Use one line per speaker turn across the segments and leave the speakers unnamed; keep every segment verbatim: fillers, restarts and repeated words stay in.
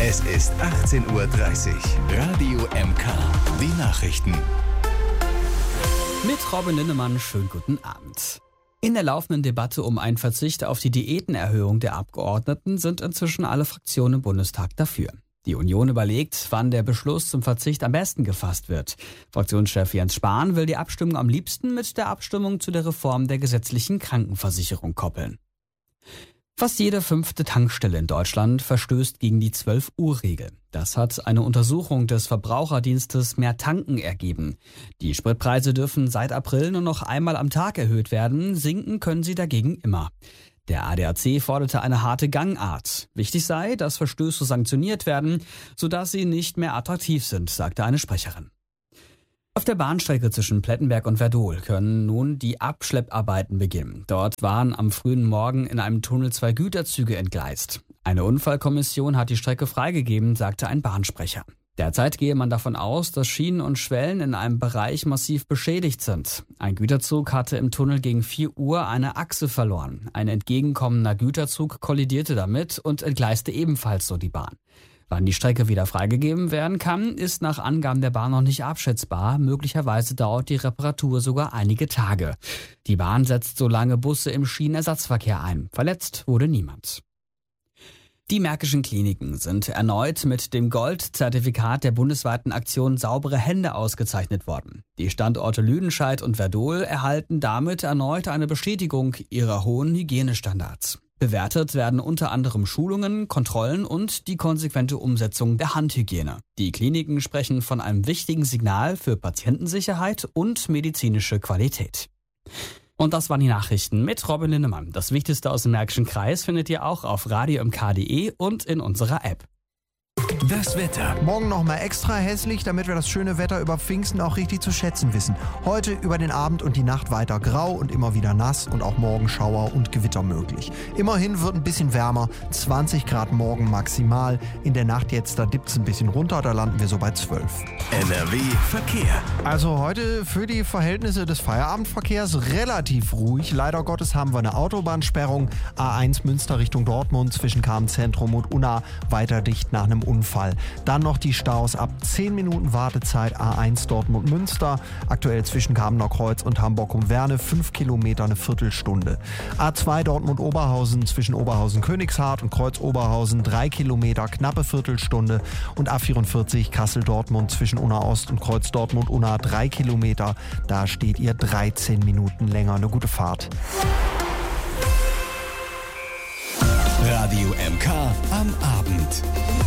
Es ist achtzehn Uhr dreißig. Radio M K. Die Nachrichten.
Mit Robin Linnemann, schönen guten Abend. In der laufenden Debatte um einen Verzicht auf die Diätenerhöhung der Abgeordneten sind inzwischen alle Fraktionen im Bundestag dafür. Die Union überlegt, wann der Beschluss zum Verzicht am besten gefasst wird. Fraktionschef Jens Spahn will die Abstimmung am liebsten mit der Abstimmung zu der Reform der gesetzlichen Krankenversicherung koppeln. Fast jede fünfte Tankstelle in Deutschland verstößt gegen die zwölf Uhr Regel. Das hat eine Untersuchung des Verbraucherdienstes Mehr Tanken ergeben. Die Spritpreise dürfen seit April nur noch einmal am Tag erhöht werden, sinken können sie dagegen immer. Der A D A C forderte eine harte Gangart. Wichtig sei, dass Verstöße sanktioniert werden, sodass sie nicht mehr attraktiv sind, sagte eine Sprecherin. Auf der Bahnstrecke zwischen Plettenberg und Werdohl können nun die Abschlepparbeiten beginnen. Dort waren am frühen Morgen in einem Tunnel zwei Güterzüge entgleist. Eine Unfallkommission hat die Strecke freigegeben, sagte ein Bahnsprecher. Derzeit gehe man davon aus, dass Schienen und Schwellen in einem Bereich massiv beschädigt sind. Ein Güterzug hatte im Tunnel gegen vier Uhr eine Achse verloren. Ein entgegenkommender Güterzug kollidierte damit und entgleiste ebenfalls so die Bahn. Wann die Strecke wieder freigegeben werden kann, ist nach Angaben der Bahn noch nicht abschätzbar. Möglicherweise dauert die Reparatur sogar einige Tage. Die Bahn setzt so lange Busse im Schienenersatzverkehr ein. Verletzt wurde niemand. Die Märkischen Kliniken sind erneut mit dem Gold-Zertifikat der bundesweiten Aktion Saubere Hände ausgezeichnet worden. Die Standorte Lüdenscheid und Werdohl erhalten damit erneut eine Bestätigung ihrer hohen Hygienestandards. Bewertet werden unter anderem Schulungen, Kontrollen und die konsequente Umsetzung der Handhygiene. Die Kliniken sprechen von einem wichtigen Signal für Patientensicherheit und medizinische Qualität. Und das waren die Nachrichten mit Robin Linnemann. Das Wichtigste aus dem Märkischen Kreis findet ihr auch auf radio m k punkt d e und in unserer App.
Das Wetter.
Morgen nochmal extra hässlich, damit wir das schöne Wetter über Pfingsten auch richtig zu schätzen wissen. Heute über den Abend und die Nacht weiter grau und immer wieder nass und auch morgen Schauer und Gewitter möglich. Immerhin wird ein bisschen wärmer, zwanzig Grad morgen maximal. In der Nacht jetzt, da dippt es ein bisschen runter, da landen wir so bei zwölf.
N R W Verkehr.
Also heute für die Verhältnisse des Feierabendverkehrs relativ ruhig. Leider Gottes haben wir eine Autobahnsperrung. A eins Münster Richtung Dortmund zwischen Karmenzentrum und Unna weiter dicht nach einem Unfall. Dann noch die Staus ab zehn Minuten Wartezeit A eins Dortmund-Münster. Aktuell zwischen Kamener Kreuz und Hamburg-um-Werne fünf Kilometer eine Viertelstunde. A zwei Dortmund-Oberhausen zwischen Oberhausen-Königshardt und Kreuz-Oberhausen drei Kilometer, knappe Viertelstunde. Und A vierundvierzig Kassel-Dortmund zwischen Unna-Ost und Kreuz-Dortmund-Unna drei Kilometer. Da steht ihr dreizehn Minuten länger. Eine gute Fahrt.
Radio M K am Abend.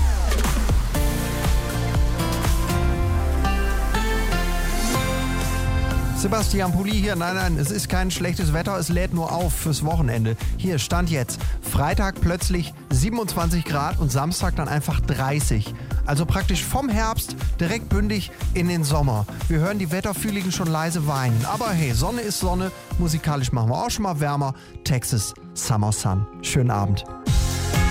Sebastian Pulli hier. Nein, nein, es ist kein schlechtes Wetter, es lädt nur auf fürs Wochenende. Hier, Stand jetzt. Freitag plötzlich siebenundzwanzig Grad und Samstag dann einfach dreißig. Also praktisch vom Herbst direkt bündig in den Sommer. Wir hören die Wetterfühligen schon leise weinen. Aber hey, Sonne ist Sonne. Musikalisch machen wir auch schon mal wärmer. Texas Summer Sun. Schönen Abend.